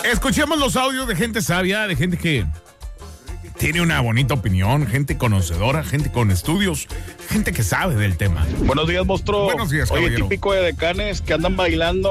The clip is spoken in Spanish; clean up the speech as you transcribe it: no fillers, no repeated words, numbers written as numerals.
Escuchemos los audios de gente sabia, de gente que tiene una bonita opinión, gente conocedora, gente con estudios, gente que sabe del tema. Buenos días, monstruo. Buenos días, Oye, caballero. típico de decanes que andan bailando